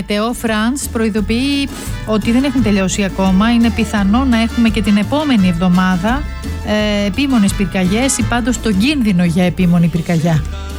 Μετεό France προειδοποιεί ότι δεν έχουν τελειώσει ακόμα. Είναι πιθανό να έχουμε και την επόμενη εβδομάδα επίμονες πυρκαγιές ή πάντως τον κίνδυνο για επίμονη πυρκαγιά.